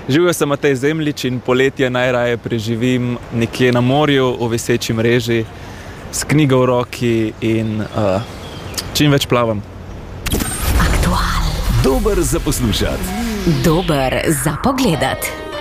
Živijo sem Matej Zemljič in poletje najraje preživim nekje na morju, v viseči mreži, s knjigo v roki in čim več plavam. Aktual. Dober za poslušati. Dober za pogledati.